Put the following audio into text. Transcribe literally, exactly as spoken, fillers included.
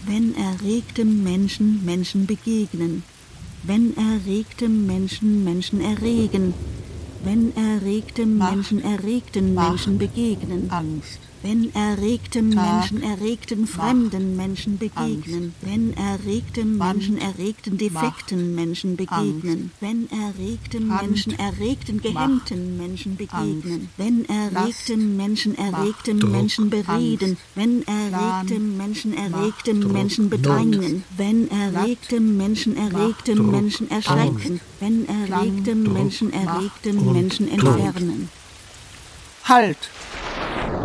wenn erregtem Menschen Menschen begegnen, wenn erregtem Menschen Menschen erregen, wenn erregtem Macht, Menschen erregten Macht, Menschen begegnen, Angst, wenn erregtem Tag, Menschen erregten fremden Macht, Menschen begegnen, Angst, wenn erregtem Wand, Menschen erregten defekten Macht, Menschen begegnen, Angst, wenn erregtem Hand, Menschen erregten gehemmten Menschen begegnen, Angst, wenn erregtem Last, Menschen erregtem Druck, Menschen bereden, Angst, wenn Plan, erregtem Menschen erregtem Druck, Menschen bedrängen, wenn erregtem Menschen erregtem Druck, Menschen erschrecken, wenn erregtem Druck, Menschen Macht erregtem und Menschen Druck. entfernen. Halt!